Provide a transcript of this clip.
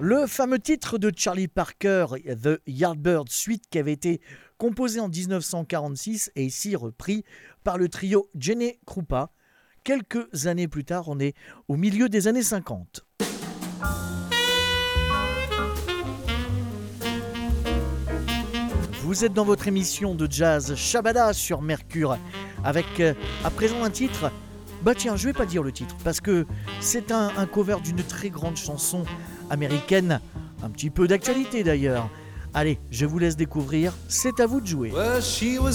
Le fameux titre de Charlie Parker, The Yardbird Suite, qui avait été composé en 1946 et ici repris par le trio Gene Krupa. Quelques années plus tard, on est au milieu des années 50. Vous êtes dans votre émission de jazz Shabada sur Mercure avec à présent un titre. Bah tiens, je vais pas dire le titre parce que c'est un cover d'une très grande chanson américaine, un petit peu d'actualité d'ailleurs. Allez, je vous laisse découvrir, c'est à vous de jouer.